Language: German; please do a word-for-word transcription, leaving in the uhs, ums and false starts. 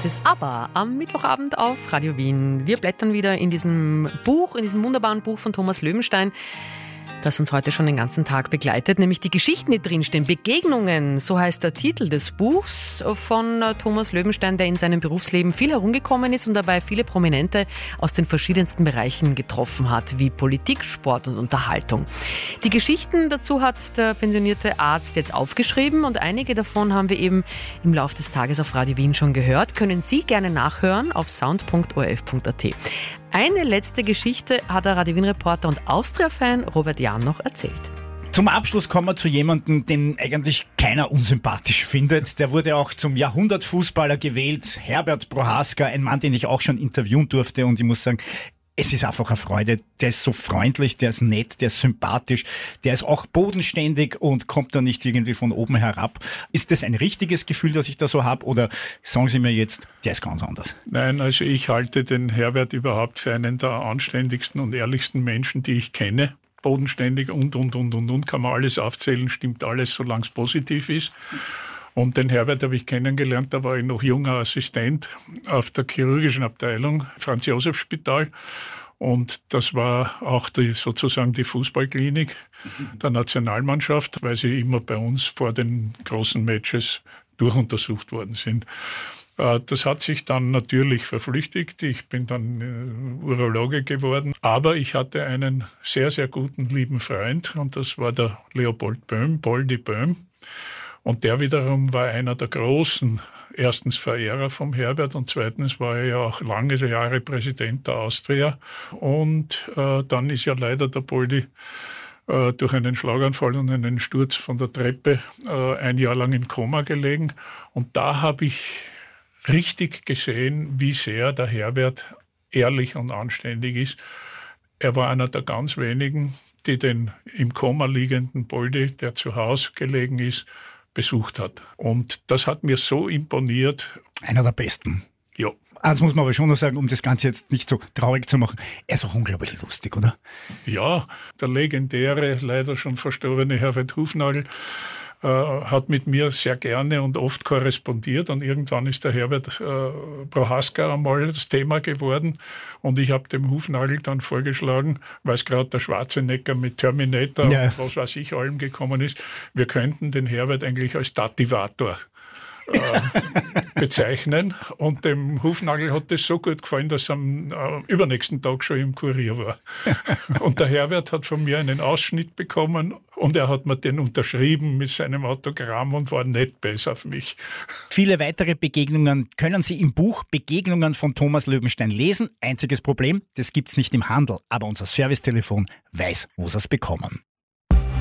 Das ist ABBA am Mittwochabend auf Radio Wien. Wir blättern wieder in diesem Buch, in diesem wunderbaren Buch von Thomas Löwenstein, das uns heute schon den ganzen Tag begleitet, nämlich die Geschichten, die drinstehen. Begegnungen, so heißt der Titel des Buchs von Thomas Löwenstein, der in seinem Berufsleben viel herumgekommen ist und dabei viele Prominente aus den verschiedensten Bereichen getroffen hat, wie Politik, Sport und Unterhaltung. Die Geschichten dazu hat der pensionierte Arzt jetzt aufgeschrieben und einige davon haben wir eben im Laufe des Tages auf Radio Wien schon gehört. Können Sie gerne nachhören auf sound punkt o r f punkt a t. Eine letzte Geschichte hat der Radio Wien-Reporter und Austria-Fan Robert Jahn noch erzählt. Zum Abschluss kommen wir zu jemandem, den eigentlich keiner unsympathisch findet. Der wurde auch zum Jahrhundertfußballer gewählt, Herbert Prohaska, ein Mann, den ich auch schon interviewen durfte. Und ich muss sagen, es ist einfach eine Freude. Der ist so freundlich, der ist nett, der ist sympathisch, der ist auch bodenständig und kommt da nicht irgendwie von oben herab. Ist das ein richtiges Gefühl, das ich da so habe, oder sagen Sie mir jetzt, der ist ganz anders? Nein, also ich halte den Herbert überhaupt für einen der anständigsten und ehrlichsten Menschen, die ich kenne. Bodenständig und, und, und, und, und, kann man alles aufzählen, stimmt alles, solange es positiv ist. Und den Herbert habe ich kennengelernt, da war ich noch junger Assistent auf der chirurgischen Abteilung, Franz-Josef-Spital. Und das war auch die, sozusagen die Fußballklinik der Nationalmannschaft, weil sie immer bei uns vor den großen Matches durchuntersucht worden sind. Das hat sich dann natürlich verflüchtigt. Ich bin dann Urologe geworden. Aber ich hatte einen sehr, sehr guten, lieben Freund und das war der Leopold Böhm, Poldi Böhm. Und der wiederum war einer der großen, erstens Verehrer vom Herbert und zweitens war er ja auch lange Jahre Präsident der Austria. Und äh, dann ist ja leider der Poldi äh, durch einen Schlaganfall und einen Sturz von der Treppe äh, ein Jahr lang im Koma gelegen. Und da habe ich richtig gesehen, wie sehr der Herbert ehrlich und anständig ist. Er war einer der ganz wenigen, die den im Koma liegenden Poldi, der zu Hause gelegen ist, besucht hat. Und das hat mir so imponiert. Einer der Besten. Ja. Eins muss man aber schon noch sagen, um das Ganze jetzt nicht so traurig zu machen, er ist auch unglaublich lustig, oder? Ja, der legendäre, leider schon verstorbene Herbert Hufnagel äh, hat mit mir sehr gerne und oft korrespondiert und irgendwann ist der Herbert äh, Prohaska einmal das Thema geworden und ich habe dem Hufnagel dann vorgeschlagen, weil es gerade der Schwarzenegger mit Terminator ja. und was weiß ich allem gekommen ist, wir könnten den Herbert eigentlich als Dativator äh, bezeichnen und dem Hufnagel hat das so gut gefallen, dass er am äh, übernächsten Tag schon im Kurier war. Und der Herbert hat von mir einen Ausschnitt bekommen und er hat mir den unterschrieben mit seinem Autogramm und war nett besser auf mich. Viele weitere Begegnungen können Sie im Buch Begegnungen von Thomas Löwenstein lesen. Einziges Problem, das gibt's nicht im Handel, aber unser Servicetelefon weiß, wo Sie es bekommen.